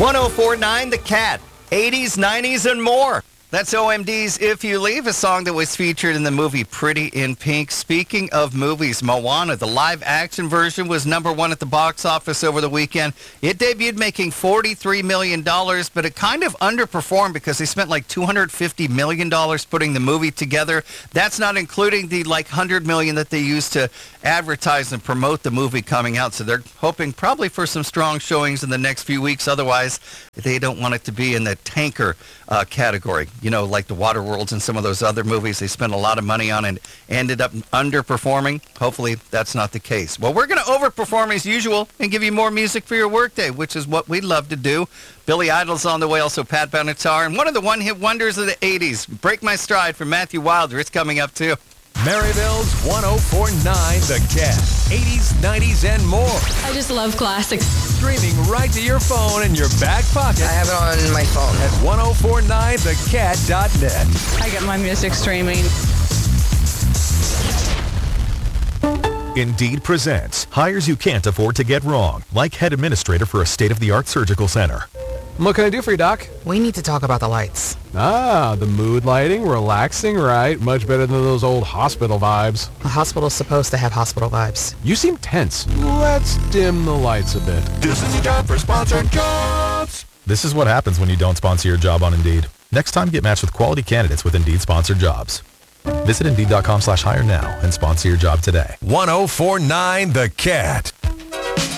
1049 The Cat, 80s, 90s, and more. That's OMD's If You Leave, a song that was featured in the movie Pretty in Pink. Speaking of movies, Moana, the live-action version, was number one at the box office over the weekend. It debuted making $43 million, but it kind of underperformed because they spent like $250 million putting the movie together. That's not including the like $100 million that they used to advertise and promote the movie coming out. So they're hoping probably for some strong showings in the next few weeks. Otherwise, they don't want it to be in the tanker category. You know, like the Waterworlds and some of those other movies they spent a lot of money on and ended up underperforming. Hopefully that's not the case. Well, we're going to overperform as usual and give you more music for your workday, which is what we love to do. Billy Idol's on the way, also Pat Benatar, and one of the one-hit wonders of the 80s, Break My Stride from Matthew Wilder. It's coming up, too. Maryville's 1049 The Cat. 80s, 90s, and more. I just love classics. Streaming right to your phone in your back pocket. I have it on my phone. At 1049thecat.net. I get my music streaming. Indeed presents hires you can't afford to get wrong, like head administrator for a state-of-the-art surgical center. What can I do for you, Doc? We need to talk about the lights. Ah, the mood lighting, relaxing, right? Much better than those old hospital vibes. A hospital's supposed to have hospital vibes. You seem tense. Let's dim the lights a bit. This is your job for sponsored jobs. This is what happens when you don't sponsor your job on Indeed. Next time, get matched with quality candidates with Indeed sponsored jobs. Visit Indeed.com/hire now and sponsor your job today. 1049 The Cat.